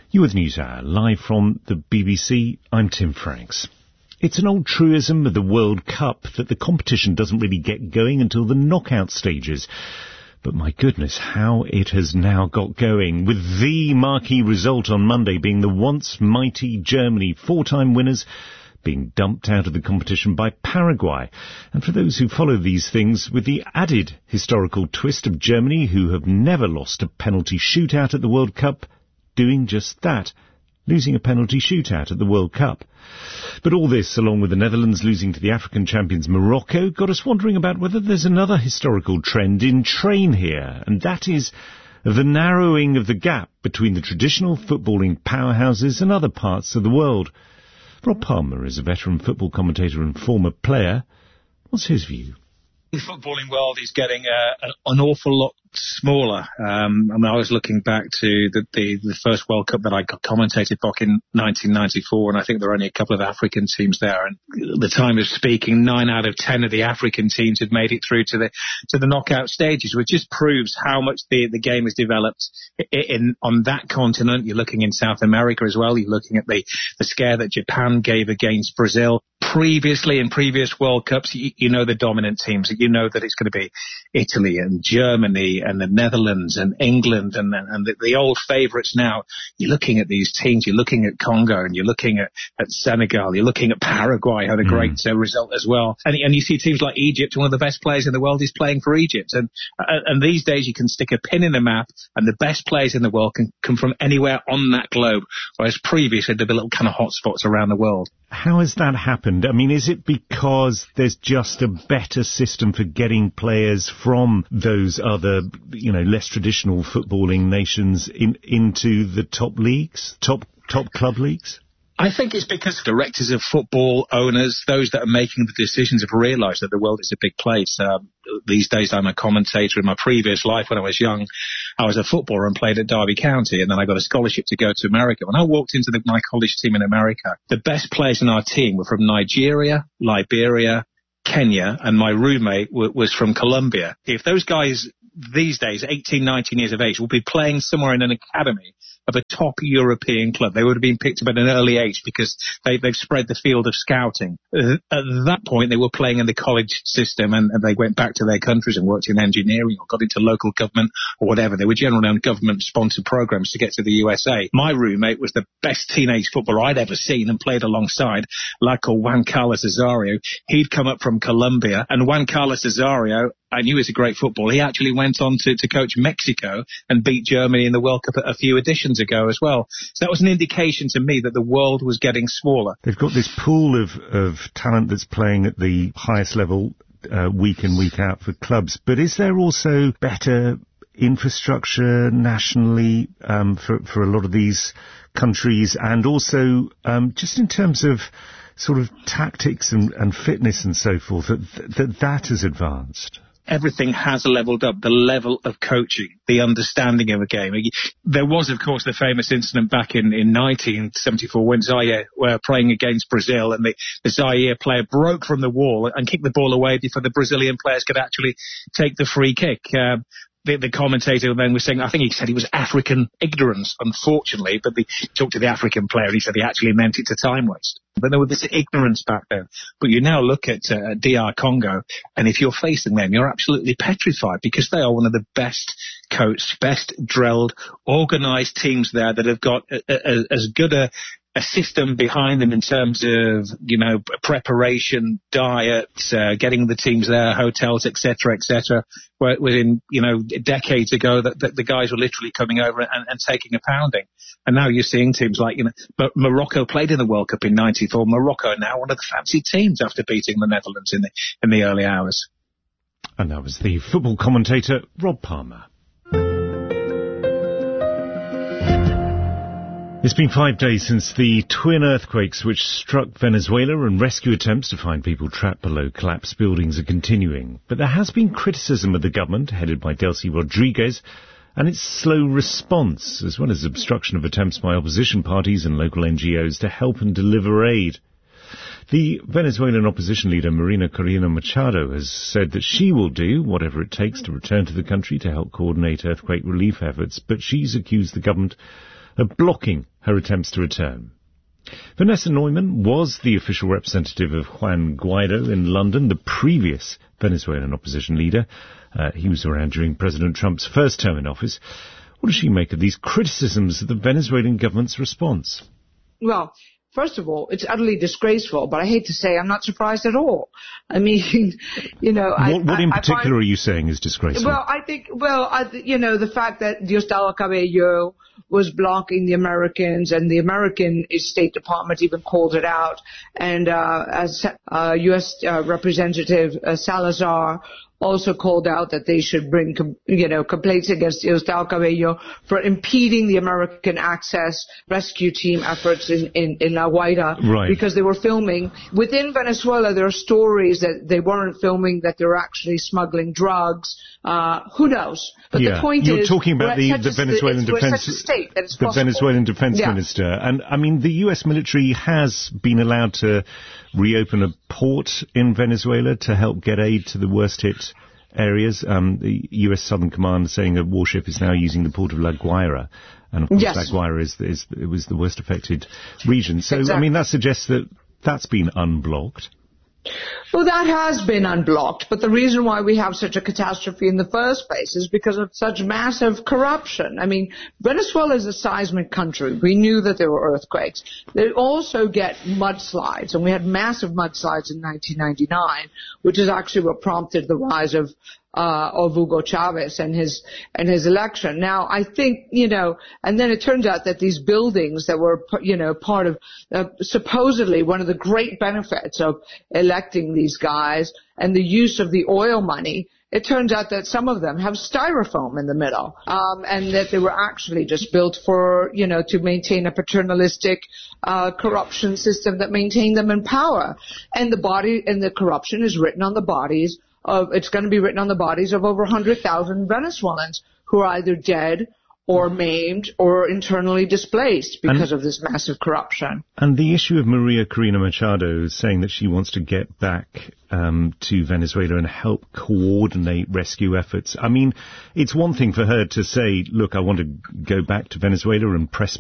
You with News Hour, live from the BBC. I'm Tim Franks. It's an old truism of the World Cup that the competition doesn't really get going until the knockout stages. But my goodness, how it has now got going, with the marquee result on Monday being the once mighty Germany, four-time winners, being dumped out of the competition by Paraguay. And for those who follow these things, with the added historical twist of Germany, who have never lost a penalty shootout at the World Cup, doing just that, losing a penalty shootout at the World Cup. But all this, along with the Netherlands losing to the African champions Morocco, got us wondering about whether there's another historical trend in train here, and that is the narrowing of the gap between the traditional footballing powerhouses and other parts of the world. Rob Palmer is a veteran football commentator and former player. What's his view? The footballing world is getting an awful lot smaller. I was looking back to the first World Cup that I commentated back in 1994, and I think there were only a couple of African teams there. And at the time of speaking, 9 out of 10 of the African teams had made it through to the knockout stages, which just proves how much the game has developed on that continent. You're looking in South America as well. You're looking at the scare that Japan gave against Brazil. Previously, in previous World Cups, you know the dominant teams. You know that it's going to be Italy and Germany and the Netherlands and England and the old favourites now. You're looking at these teams. You're looking at Congo and you're looking at Senegal. You're looking at Paraguay, had a great result as well. And you see teams like Egypt, one of the best players in the world is playing for Egypt. And these days you can stick a pin in the map and the best players in the world can come from anywhere on that globe, whereas previously there were little kind of hotspots around the world. How has that happened? I mean, is it because there's just a better system for getting players from those other, less traditional footballing nations into the top leagues, top club leagues? I think it's because directors of football, owners, those that are making the decisions have realised that the world is a big place. These days I'm a commentator. In my previous life when I was young, I was a footballer and played at Derby County, and then I got a scholarship to go to America. When I walked into my college team in America, the best players in our team were from Nigeria, Liberia, Kenya, and my roommate was from Colombia. If those guys these days, 18, 19 years of age, will be playing somewhere in an academy of a top European club. They would have been picked up at an early age because they've spread the field of scouting. At that point, they were playing in the college system and they went back to their countries and worked in engineering or got into local government or whatever. They were generally on government-sponsored programs to get to the USA. My roommate was the best teenage footballer I'd ever seen and played alongside, a lad called Juan Carlos Osorio. He'd come up from Colombia, and Juan Carlos Osorio, I knew he was a great footballer. He actually went on to coach Mexico and beat Germany in the World Cup a few editions ago as well. So that was an indication to me that the world was getting smaller. They've got this pool of talent that's playing at the highest level week in, week out for clubs. But is there also better infrastructure nationally for a lot of these countries, and also just in terms of sort of tactics and fitness and so forth, that has advanced? Everything has leveled up, the level of coaching, the understanding of a game. There was, of course, the famous incident back in 1974 when Zaire were playing against Brazil, and the Zaire player broke from the wall and kicked the ball away before the Brazilian players could actually take the free kick. The commentator then was saying, I think he said it was African ignorance, unfortunately, but he talked to the African player and he said he actually meant it's a time waste. But there was this ignorance back then. But you now look at DR Congo, and if you're facing them, you're absolutely petrified because they are one of the best coached, best drilled, organised teams there that have got as good a system behind them in terms of, preparation, diet, getting the teams there, hotels, etc., within, decades ago that the guys were literally coming over and taking a pounding. And now you're seeing teams like, Morocco played in the World Cup in 94. Morocco are now one of the fancy teams after beating the Netherlands in the early hours. And that was the football commentator, Rob Palmer. It's been 5 days since the twin earthquakes which struck Venezuela, and rescue attempts to find people trapped below collapsed buildings are continuing. But there has been criticism of the government, headed by Delcy Rodriguez, and its slow response, as well as obstruction of attempts by opposition parties and local NGOs to help and deliver aid. The Venezuelan opposition leader Marina Corina Machado has said that she will do whatever it takes to return to the country to help coordinate earthquake relief efforts, but she's accused the government of blocking her attempts to return. Vanessa Neumann was the official representative of Juan Guaido in London, the previous Venezuelan opposition leader. He was around during President Trump's first term in office. What does she make of these criticisms of the Venezuelan government's response? Well, first of all, it's utterly disgraceful, but I hate to say I'm not surprised at all. I mean, you know... What in particular are you saying is disgraceful? Well, I think, the fact that Diosdado Cabello was blocking the Americans, and the American State Department even called it out, and as U.S. Representative Salazar also called out that they should bring, complaints against Diosdado Cabello for impeding the American access rescue team efforts in La Guaira, right, because they were filming. Within Venezuela, there are stories that they weren't filming, that they were actually smuggling drugs. Who knows? But the point You're is, talking about the Venezuelan defense minister. And, I mean, the U.S. military has been allowed to reopen a port in Venezuela to help get aid to the worst-hit areas. The U.S. Southern Command saying a warship is now using the port of La Guaira. And, of course, La Guaira was the worst-affected region. So, exactly. I mean, that suggests that that's been unblocked. Well, that has been unblocked, but the reason why we have such a catastrophe in the first place is because of such massive corruption. I mean, Venezuela is a seismic country. We knew that there were earthquakes. They also get mudslides, and we had massive mudslides in 1999, which is actually what prompted the rise of Hugo Chavez and his election. Now, I think, and then it turns out that these buildings that were, part of supposedly one of the great benefits of electing these guys and the use of the oil money, it turns out that some of them have styrofoam in the middle, and that they were actually just built for, to maintain a paternalistic corruption system that maintained them in power. And the corruption is written on the bodies it's going to be written on the bodies of over 100,000 Venezuelans who are either dead or maimed or internally displaced because of this massive corruption. And the issue of Maria Corina Machado saying that she wants to get back to Venezuela and help coordinate rescue efforts. I mean, it's one thing for her to say, look, I want to go back to Venezuela and press